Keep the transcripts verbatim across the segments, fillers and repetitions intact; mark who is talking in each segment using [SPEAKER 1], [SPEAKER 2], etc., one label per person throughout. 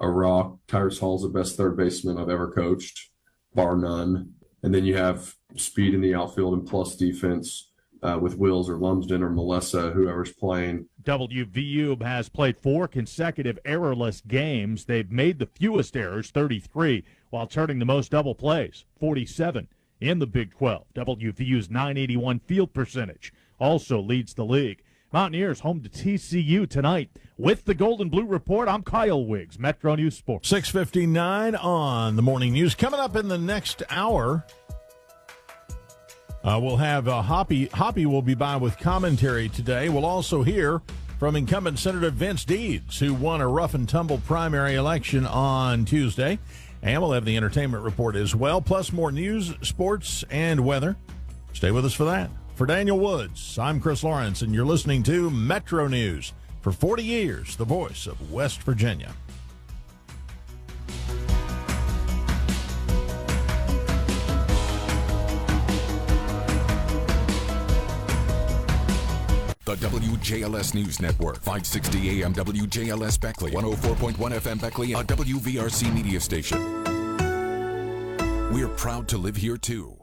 [SPEAKER 1] a rock. Tyrus Hall's the best third baseman I've ever coached, bar none. And then you have speed in the outfield and plus defense uh, with Wills or Lumsden or Melissa, whoever's playing.
[SPEAKER 2] W V U has played four consecutive errorless games. They've made the fewest errors, thirty-three, while turning the most double plays, forty-seven, in the Big twelve. W V U's nine eighty-one field percentage also leads the league. Mountaineers home to T C U tonight. With the Golden Blue Report, I'm Kyle Wiggs, Metro News Sports.
[SPEAKER 3] six fifty-nine on the morning news. Coming up in the next hour, uh, we'll have uh, Hoppy. Hoppy will be by with commentary today. We'll also hear from incumbent Senator Vince Deeds, who won a rough-and-tumble primary election on Tuesday. And we'll have the entertainment report as well, plus more news, sports, and weather. Stay with us for that. For Daniel Woods, I'm Chris Lawrence, and you're listening to Metro News. For forty years, the voice of West Virginia.
[SPEAKER 4] The W J L S News Network, five sixty A M W J L S Beckley, one oh four point one F M Beckley, a W V R C media station. We're proud to live here, too.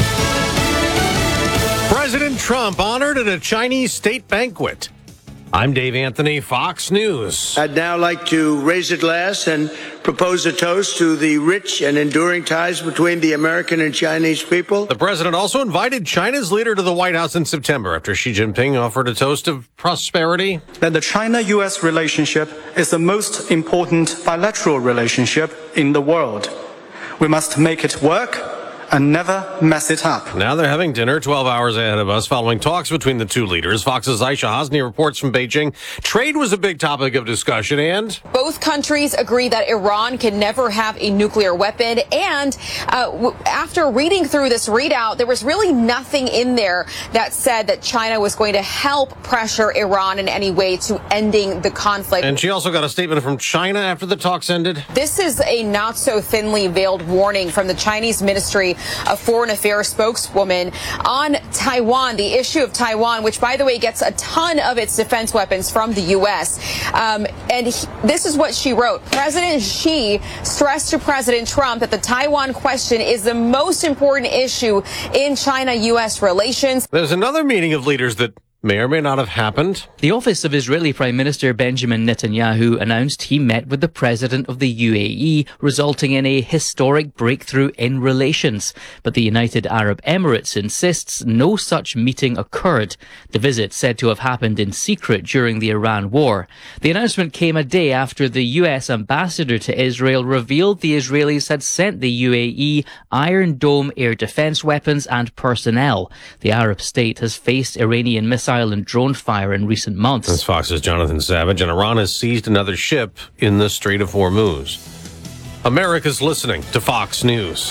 [SPEAKER 5] President Trump honored at a Chinese state banquet. I'm Dave Anthony, Fox News.
[SPEAKER 6] I'd now like to raise a glass and propose a toast to the rich and enduring ties between the American and Chinese people.
[SPEAKER 5] The president also invited China's leader to the White House in September after Xi Jinping offered a toast of prosperity.
[SPEAKER 7] That the China-U S relationship is the most important bilateral relationship in the world. We must make it work and never mess it up.
[SPEAKER 5] Now they're having dinner twelve hours ahead of us following talks between the two leaders. Fox's Aisha Hosni reports from Beijing. Trade was a big topic of discussion, and
[SPEAKER 8] both countries agree that Iran can never have a nuclear weapon. And uh, w- after reading through this readout, there was really nothing in there that said that China was going to help pressure Iran in any way to ending the conflict.
[SPEAKER 5] And she also got a statement from China after the talks ended.
[SPEAKER 8] This is a not so thinly veiled warning from the Chinese Ministry of Foreign Affairs spokeswoman on Taiwan, the issue of Taiwan, which, by the way, gets a ton of its defense weapons from the U S. Um, and he, this is what she wrote. President Xi stressed to President Trump that the Taiwan question is the most important issue in China-U S relations.
[SPEAKER 5] There's another meeting of leaders that may or may not have happened.
[SPEAKER 9] The office of Israeli Prime Minister Benjamin Netanyahu announced he met with the president of the U A E, resulting in a historic breakthrough in relations. But the United Arab Emirates insists no such meeting occurred. The visit said to have happened in secret during the Iran war. The announcement came a day after the U S ambassador to Israel revealed the Israelis had sent the U A E Iron Dome air defense weapons and personnel. The Arab state has faced Iranian missiles and drone fire in recent months.
[SPEAKER 5] That's Fox's Jonathan Savage, and Iran has seized another ship in the Strait of Hormuz. America's listening to Fox News.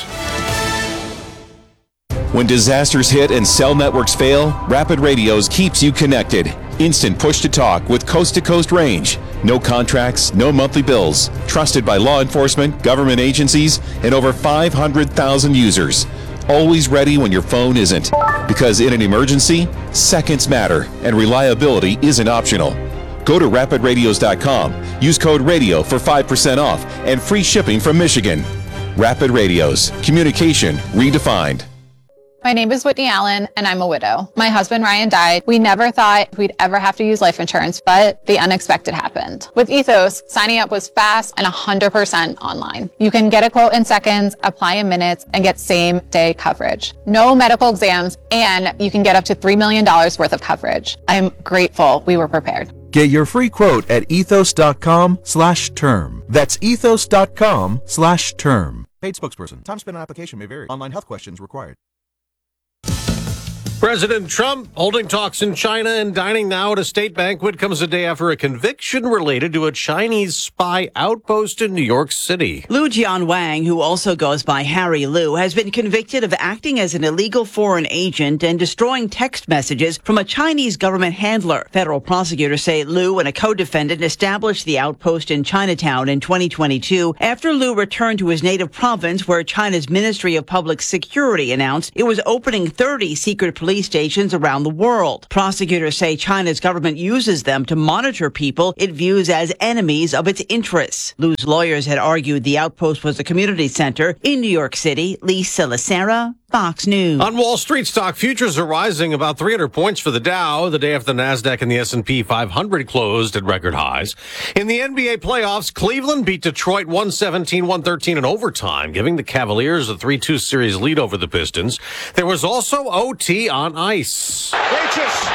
[SPEAKER 10] When disasters hit and cell networks fail, Rapid Radios keeps you connected. Instant push-to-talk with coast-to-coast range. No contracts, no monthly bills. Trusted by law enforcement, government agencies, and over five hundred thousand users. Always ready when your phone isn't. Because in an emergency, seconds matter, and reliability isn't optional. Go to rapid radios dot com, use code RADIO for five percent off, and free shipping from Michigan. Rapid Radios, communication redefined.
[SPEAKER 11] My name is Whitney Allen, and I'm a widow. My husband, Ryan, died. We never thought we'd ever have to use life insurance, but the unexpected happened. With Ethos, signing up was fast and one hundred percent online. You can get a quote in seconds, apply in minutes, and get same-day coverage. No medical exams, and you can get up to three million dollars worth of coverage. I'm grateful we were prepared.
[SPEAKER 12] Get your free quote at ethos dot com slash term. That's ethos dot com slash term.
[SPEAKER 13] Paid spokesperson. Time spent on application may vary. Online health questions required.
[SPEAKER 5] President Trump holding talks in China and dining now at a state banquet comes a day after a conviction related to a Chinese spy outpost in New York City.
[SPEAKER 14] Lu Jianwang, who also goes by Harry Lu, has been convicted of acting as an illegal foreign agent and destroying text messages from a Chinese government handler. Federal prosecutors say Lu and a co-defendant established the outpost in Chinatown in twenty twenty-two after Lu returned to his native province, where China's Ministry of Public Security announced it was opening thirty secret police police stations around the world. Prosecutors say China's government uses them to monitor people it views as enemies of its interests. Liu's lawyers had argued the outpost was a community center in New York City. Lisa Lacera, Fox News.
[SPEAKER 5] On Wall Street, stock futures are rising about three hundred points for the Dow, the day after the NASDAQ and the S and P five hundred closed at record highs. In the N B A playoffs, Cleveland beat Detroit one seventeen one thirteen in overtime, giving the Cavaliers a three two series lead over the Pistons. There was also O T on ice.
[SPEAKER 15] Reaches.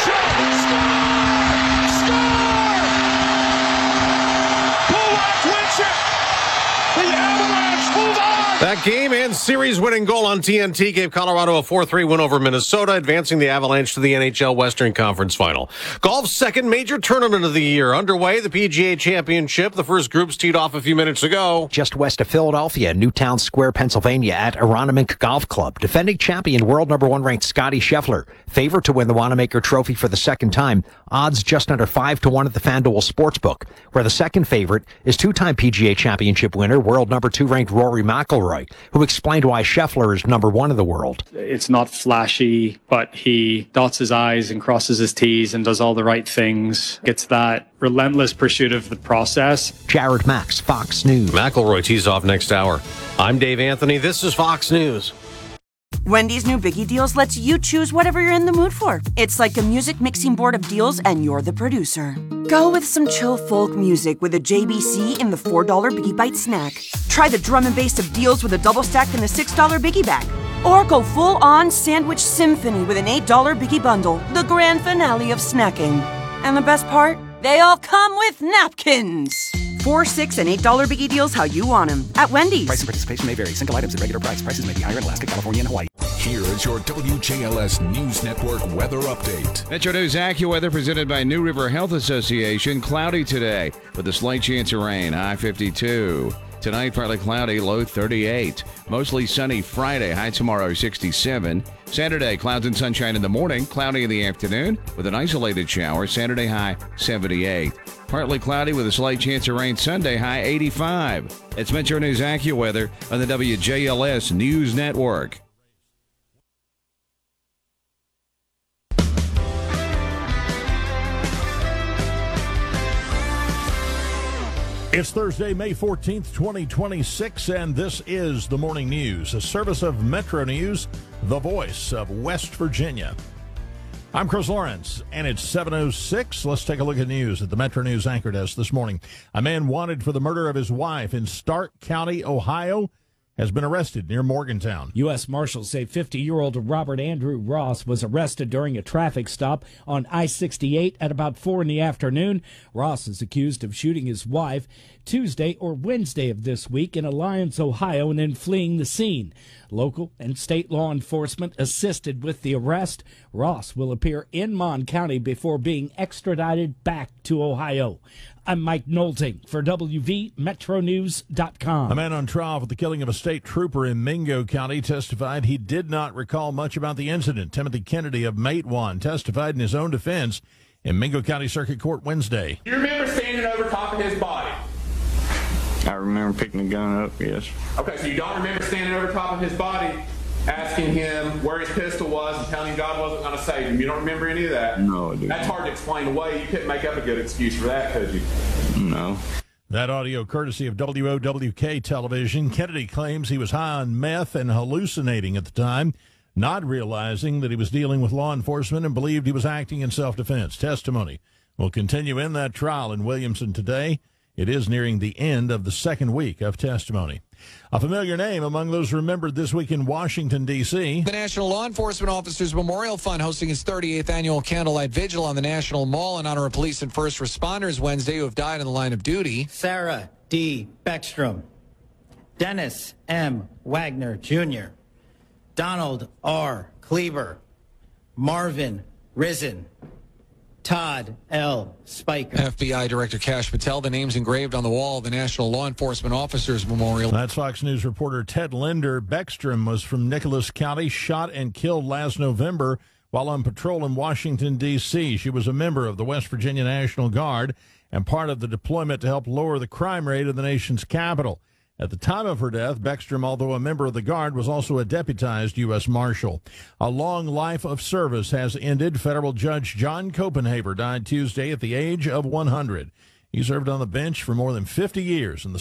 [SPEAKER 5] That game and series-winning goal on T N T gave Colorado a four three win over Minnesota, advancing the Avalanche to the N H L Western Conference Final. Golf's second major tournament of the year underway, the P G A Championship. The first groups teed off a few minutes ago.
[SPEAKER 16] Just west of Philadelphia, Newtown Square, Pennsylvania, at Aronimink Golf Club. Defending champion, world number one ranked Scotty Scheffler, favored to win the Wanamaker Trophy for the second time. Odds just under five to one at the FanDuel Sportsbook, where the second favorite is two-time P G A Championship winner, world number two ranked Rory McIlroy, who explained why Scheffler is number one in the world.
[SPEAKER 17] It's not flashy, but he dots his I's and crosses his T's and does all the right things. It's that relentless pursuit of the process.
[SPEAKER 16] Jared Max, Fox News.
[SPEAKER 5] McIlroy tees off next hour. I'm Dave Anthony. This is Fox News.
[SPEAKER 18] Wendy's new Biggie Deals lets you choose whatever you're in the mood for. It's like a music mixing board of deals, and you're the producer. Go with some chill folk music with a J B C in the four dollar Biggie Bite snack. Try the drum and bass of deals with a double stack in the six dollar Biggie Bag. Or go full-on sandwich symphony with an eight dollar Biggie Bundle, the grand finale of snacking. And the best part? They all come with napkins. Four, six, and eight dollar Biggie Deals how you want them at Wendy's.
[SPEAKER 13] Price and participation may vary. Single items at regular price. Prices may be higher in Alaska, California, and Hawaii.
[SPEAKER 4] Here is your W J L S News Network weather update.
[SPEAKER 19] Metro News AccuWeather presented by New River Health Association. Cloudy today with a slight chance of rain. High fifty-two. Tonight, partly cloudy, low thirty-eight. Mostly sunny Friday, high tomorrow sixty-seven. Saturday, clouds and sunshine in the morning, cloudy in the afternoon with an isolated shower. Saturday, high seventy-eight. Partly cloudy with a slight chance of rain Sunday, high eighty-five. It's Metro News AccuWeather on the W J L S News Network.
[SPEAKER 3] It's Thursday, May fourteenth, twenty twenty-six, and this is the Morning News, a service of Metro News, the voice of West Virginia. I'm Chris Lawrence, and it's seven oh six. Let's take a look at news at the Metro News anchor desk this morning. A man wanted for the murder of his wife in Stark County, Ohio, has been arrested near Morgantown.
[SPEAKER 20] U S Marshals say fifty-year-old Robert Andrew Ross was arrested during a traffic stop on I sixty-eight at about four in the afternoon. Ross is accused of shooting his wife Tuesday or Wednesday of this week in Alliance, Ohio, and then fleeing the scene. Local and state law enforcement assisted with the arrest. Ross will appear in Mon County before being extradited back to Ohio. I'm Mike Nolting for W V Metro News dot com.
[SPEAKER 3] A man on trial for the killing of a state trooper in Mingo County testified he did not recall much about the incident. Timothy Kennedy of Matewan testified in his own defense in Mingo County Circuit Court Wednesday.
[SPEAKER 21] You remember standing over top of his body?
[SPEAKER 22] I remember picking the gun up, yes.
[SPEAKER 21] Okay, so you don't remember standing over top of his body, asking him where his pistol was and telling him God wasn't going to save him. You don't remember any of that?
[SPEAKER 22] No, I do.
[SPEAKER 21] That's hard to explain away. You couldn't make up a good excuse for that, could you?
[SPEAKER 22] No.
[SPEAKER 3] That audio courtesy of W O W K television. Kennedy claims he was high on meth and hallucinating at the time, not realizing that he was dealing with law enforcement and believed he was acting in self-defense. Testimony will continue in that trial in Williamson today. It is nearing the end of the second week of testimony. A familiar name among those remembered this week in Washington, D C
[SPEAKER 23] The National Law Enforcement Officers Memorial Fund hosting its thirty-eighth annual candlelight vigil on the National Mall in honor of police and first responders Wednesday who have died in the line of duty.
[SPEAKER 24] Sarah D. Beckstrom, Dennis M. Wagner, Junior, Donald R. Kleber, Marvin Risen, Todd L. Spiker.
[SPEAKER 23] F B I Director Kash Patel, the names engraved on the wall of the National Law Enforcement Officers Memorial.
[SPEAKER 3] That's Fox News reporter Ted Linder. Beckstrom was from Nicholas County, shot and killed last November while on patrol in Washington, D C She was a member of the West Virginia National Guard and part of the deployment to help lower the crime rate in the nation's capital. At the time of her death, Beckstrom, although a member of the Guard, was also a deputized U S Marshal. A long life of service has ended. Federal Judge John Copenhaver died Tuesday at the age of one hundred. He served on the bench for more than fifty years in the